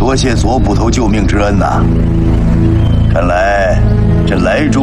多谢左捕头救命之恩呐！看来这莱州